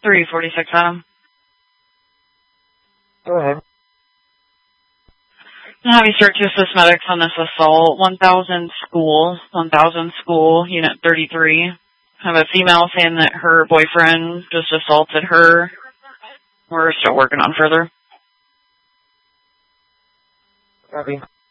346 Adam. Go ahead. I'll have you start to assist medics on this assault. 1000 school, unit 33. Have a female saying that her boyfriend just assaulted her. We're still working on further. Copy.